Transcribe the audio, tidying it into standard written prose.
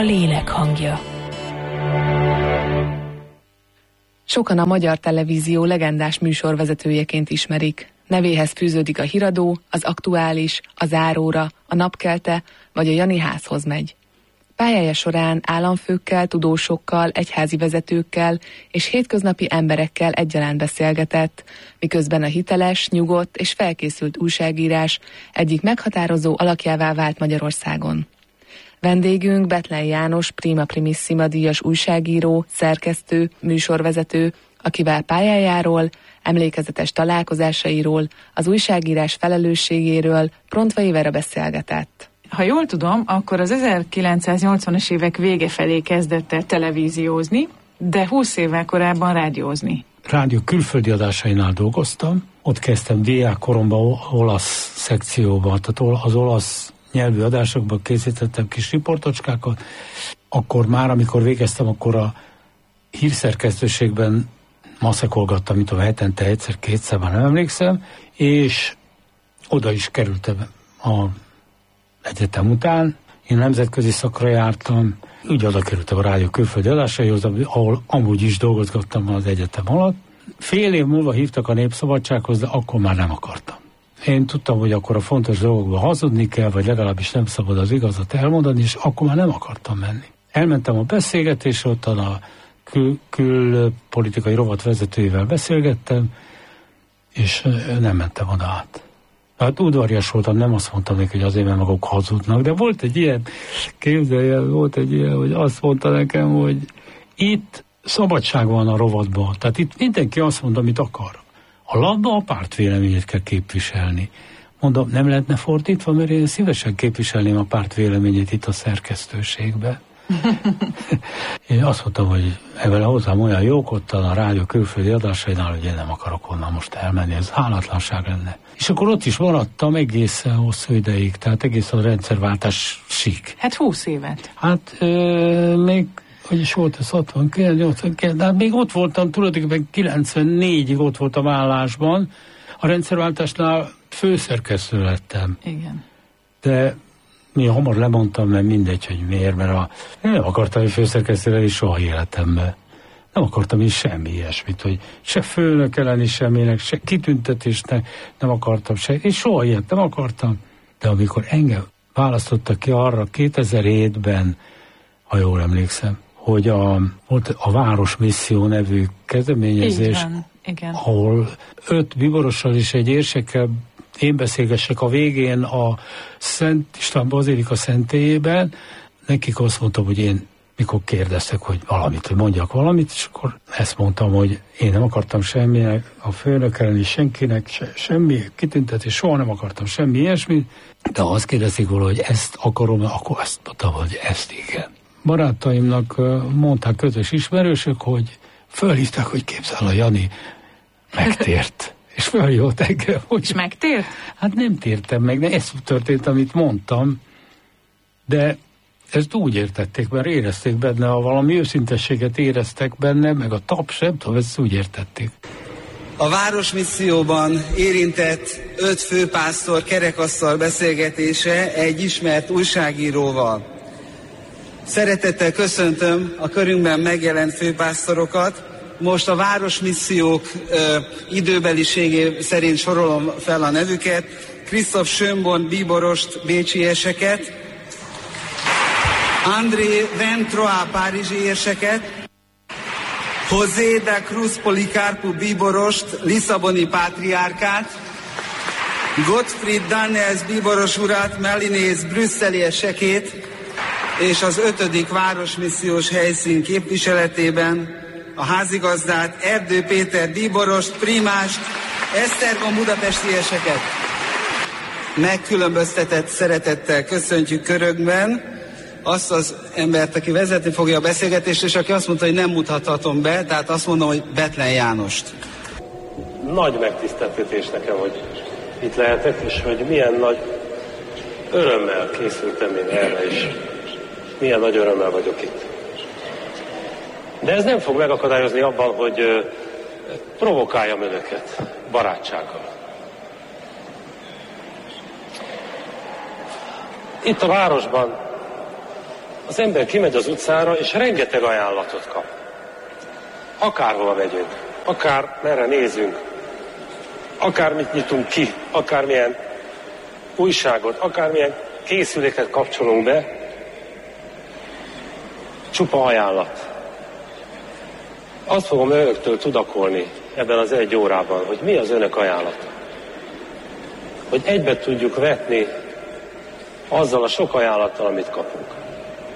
lélek hangja. Sokan a Magyar Televízió legendás műsorvezetőjeként ismerik. Nevéhez fűződik a Híradó, az Aktuális, a Záróra, a Napkelte vagy a Jani házhoz megy. Pályája során államfőkkel, tudósokkal, egyházi vezetőkkel és hétköznapi emberekkel egyaránt beszélgetett, miközben a hiteles, nyugodt és felkészült újságírás egyik meghatározó alakjává vált Magyarországon. Vendégünk Bethlen János Prima Primissima díjas újságíró, szerkesztő, műsorvezető, akivel pályájáról, emlékezetes találkozásairól, az újságírás felelősségéről Prontva Évera beszélgetett. Ha jól tudom, akkor az 1980-as évek vége felé kezdett el televíziózni, de 20 évvel korábban rádiózni. Rádió külföldi adásainál dolgoztam, ott kezdtem diákkoromban olasz szekcióban, tehát az olasz nyelvű adásokban készítettem kis riportocskákat. Akkor már, amikor végeztem, akkor a hírszerkesztőségben maszekolgattam, mint a hetente egyszer-kétszer, már nem emlékszem, és oda is kerültem a egyetem után. Én nemzetközi szakra jártam, úgy oda kerültem a rádió külföldi adásaihoz, ahol amúgy is dolgozgattam az egyetem alatt. Fél év múlva hívtak a Népszabadsághoz, de akkor már nem akartam. Én tudtam, hogy akkor a fontos dolgokban hazudni kell, vagy legalábbis nem szabad az igazat elmondani, és akkor már nem akartam menni. Elmentem a beszélgetésre, ottan a külpolitikai rovat vezetőjével beszélgettem, és nem mentem oda át. Hát udvarias voltam, nem azt mondtam neki, hogy azért, mert maguk hazudnak, de volt egy ilyen, hogy azt mondta nekem, hogy itt szabadság van a rovatban, tehát itt mindenki azt mond, amit akar. A labda a párt véleményét kell képviselni. Mondom, nem lehetne fordítva, mert én szívesen képviselném a párt véleményét itt a szerkesztőségben. Én azt mondtam, hogy ebben hozzám olyan jókodtan a rádió külföldi adásainál, hogy én nem akarok onnan most elmenni, ez hálatlanság lenne. És akkor ott is maradtam egészen hosszú ideig, tehát egészen a rendszerváltásig. Hát 20 évet. Hát még, hogy is volt ez 69, 89, de hát még ott voltam, tulajdonképpen 94-ig ott voltam állásban, a rendszerváltásnál főszerkesztő lettem. Igen. De mi hamar lemondtam, mert mindegy, hogy miért, mert nem akartam, hogy főszerkesztő lenni soha életemben. Nem akartam is semmi ilyesmit, hogy se főnök lenni semminek, se kitüntetésnek nem akartam, és soha ilyet nem akartam. De amikor engem választottak ki arra 2007-ben, ha jól emlékszem, hogy volt a Városmisszió nevű kezdeményezés, ahol 5 biborossal és egy érsekkel én beszélgessek a végén a Szent István Bazilika szentélyében, nekik azt mondtam, hogy én mikor kérdeztek, hogy mondjak valamit, és akkor ezt mondtam, hogy én nem akartam semminek, a főnök elleni senkinek, semmi kitüntetés, soha nem akartam semmi ilyesmit, de azt kérdezik volna, hogy ezt akarom, akkor ezt mondtam, hogy ezt igen. Barátaimnak mondták közös ismerősök, hogy fölhívták, hogy képzel a Jani megtért. És felhívott engem, hogy... És megtért? Hát nem tértem meg, de ez történt, amit mondtam, de ezt úgy értették, mert érezték benne, ha valami őszintességet éreztek benne, meg a taps, nem tudom, ezt úgy értették. A Városmisszióban érintett 5 főpásztor kerekasztal beszélgetése egy ismert újságíróval. Szeretettel köszöntöm a körünkben megjelent főpásztorokat. Most a Városmissziók időbeliségé szerint sorolom fel a nevüket. Christoph Schönborn bíborost, bécsieseket, André Ventroa párizsi érseket, José da Cruz Policarpu bíborost, lisszaboni pátriárkát, Gottfried Daniels bíboros urat, Melinész brüsszeli esekét, és az 5. Városmissziós helyszín képviseletében a házigazdát, Erdő Péter bíborost, primást, Esztergom budapestieseket. Megkülönböztetett szeretettel köszöntjük körökben azt az embert, aki vezetni fogja a beszélgetést, és aki azt mondta, hogy nem mutathatom be, tehát azt mondom, hogy Bethlen Jánost. Nagy megtiszteltetés nekem, hogy itt lehetek, és hogy milyen nagy örömmel készültem én erre, és milyen nagy örömmel vagyok itt. De ez nem fog megakadályozni abban, hogy provokáljam önöket barátsággal. Itt a városban az ember kimegy az utcára, és rengeteg ajánlatot kap. Akárhova megyünk, akár merre nézünk, akármit nyitunk ki, akármilyen újságot, akármilyen készüléket kapcsolunk be, csupa ajánlat. Azt fogom önöktől tudakolni ebben az 1 órában, hogy mi az önök ajánlata. Hogy egybe tudjuk vetni azzal a sok ajánlattal, amit kapunk.